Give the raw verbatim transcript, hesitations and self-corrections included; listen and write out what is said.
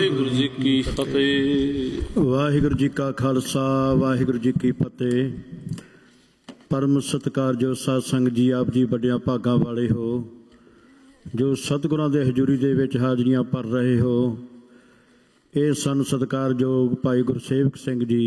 ਵਾਹਿਗੁਰੂ ਜੀ ਕੀ ਫਤਿਹ। ਵਾਹਿਗੁਰੂ ਜੀ ਕਾ ਖਾਲਸਾ ਵਾਹਿਗੁਰੂ ਜੀ ਕੀ ਫਤਿਹ। ਪਰਮ ਸਤਿਕਾਰਯੋਗ ਸਾਧ ਸੰਗਤ ਜੀ, ਆਪ ਜੀ ਵੱਡਿਆਂ ਭਾਗਾਂ ਵਾਲੇ ਹੋ ਜੋ ਸਤਿਗੁਰਾਂ ਦੇ ਹਜ਼ੂਰੀ ਦੇ ਵਿੱਚ ਹਾਜ਼ਰੀਆਂ ਭਰ ਰਹੇ ਹੋ। ਇਹ ਸਾਨੂੰ ਸਤਿਕਾਰਯੋਗ ਭਾਈ ਗੁਰਸੇਵਕ ਸਿੰਘ ਜੀ